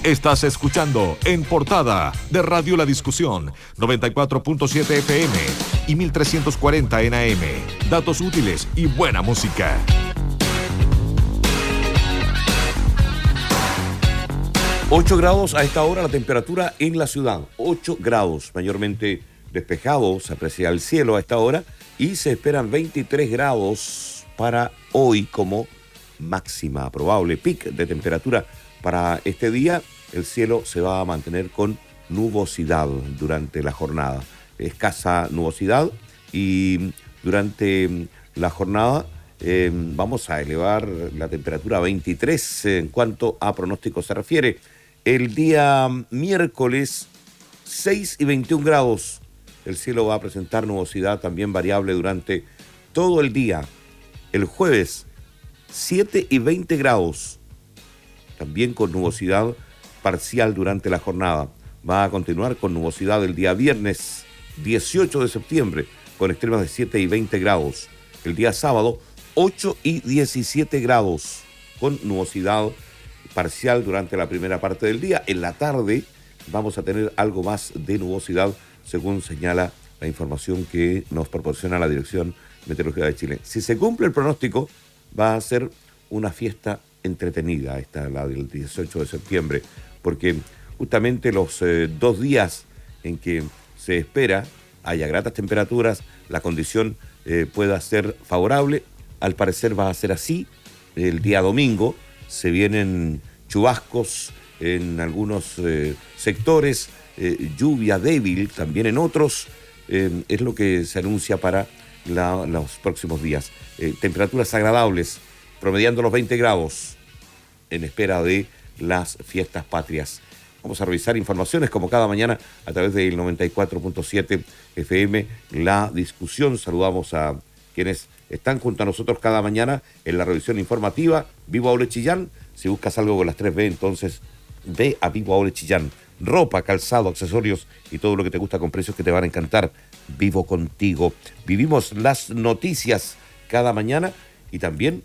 Estás escuchando En Portada de Radio La Discusión, 94.7 FM y 1340 en AM. Datos útiles y buena música. 8 grados a esta hora la temperatura en la ciudad. 8 grados, mayormente despejado, se aprecia el cielo a esta hora y se esperan 23 grados para hoy como máxima probable pic de temperatura para este día. El cielo se va a mantener con nubosidad durante la jornada, escasa nubosidad, y durante la jornada vamos a elevar la temperatura a 23 en cuanto a pronóstico se refiere. El día miércoles 6 y 21 grados, el cielo va a presentar nubosidad también variable durante todo el día. El jueves 7 y 20 grados, también con nubosidad parcial durante la jornada. Va a continuar con nubosidad el día viernes 18 de septiembre, con extremas de 7 y 20 grados. El día sábado 8 y 17 grados, con nubosidad parcial durante la primera parte del día. En la tarde vamos a tener algo más de nubosidad, según señala la información que nos proporciona la Dirección Meteorológica de Chile. Si se cumple el pronóstico, va a ser una fiesta entretenida, esta, la del 18 de septiembre, porque justamente los 2 días en que se espera haya gratas temperaturas, la condición pueda ser favorable. Al parecer va a ser así. El día domingo se vienen chubascos en algunos sectores, lluvia débil también en otros. Es lo que se anuncia para los próximos días. Temperaturas agradables, promediando los 20 grados en espera de las fiestas patrias. Vamos a revisar informaciones como cada mañana a través del 94.7 FM, La Discusión. Saludamos a quienes están junto a nosotros cada mañana en la revisión informativa. Vivo Aure Chillán. Si buscas algo con las 3B, entonces ve a Vivo Aure Chillán. Ropa, calzado, accesorios y todo lo que te gusta con precios que te van a encantar. Vivo contigo. Vivimos las noticias cada mañana y también